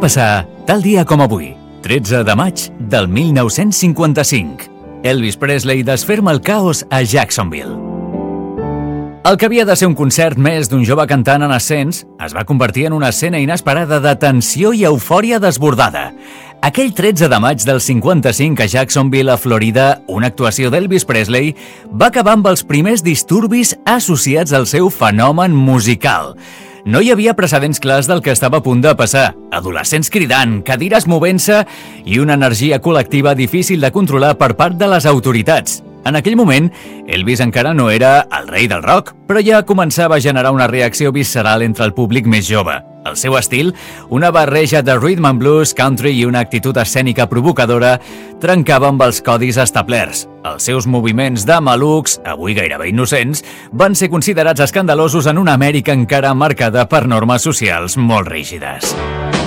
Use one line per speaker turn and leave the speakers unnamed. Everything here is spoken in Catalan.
passar tal dia com avui, 13 de maig del 1955. Elvis Presley desferma el caos a Jacksonville. El que havia de ser un concert més d'un jove cantant en ascens es va convertir en una escena inesperada de tensió i eufòria desbordada. Aquell 13 de maig del 55 a Jacksonville, a Florida, una actuació d'Elvis Presley va acabar amb els primers disturbis associats al seu fenomen musical. No hi havia precedents clars del que estava a punt de passar. Adolescents cridant, cadires movent-se i una energia col·lectiva difícil de controlar per part de les autoritats. En aquell moment, Elvis encara no era el rei del rock, però ja començava a generar una reacció visceral entre el públic més jove. El seu estil, una barreja de rhythm and blues, country i una actitud escènica provocadora, trencava amb els codis establerts. Els seus moviments de malucs, avui gairebé innocents, van ser considerats escandalosos en una Amèrica encara marcada per normes socials molt rígides.